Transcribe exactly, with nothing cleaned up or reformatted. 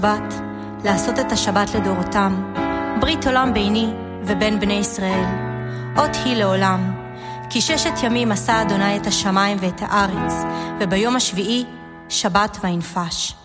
בת, לעשות את השבת לדורותם, ברית עולם ביני ובין בני ישראל, אות היא לעולם, כי ששת ימים עשה אדוני את השמיים ואת הארץ, וביום השביעי שבת וינפש.